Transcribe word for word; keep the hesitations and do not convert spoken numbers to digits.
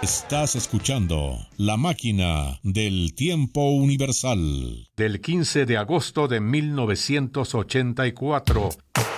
Estás escuchando La Máquina del Tiempo Universal. Del quince de agosto de mil novecientos ochenta y cuatro.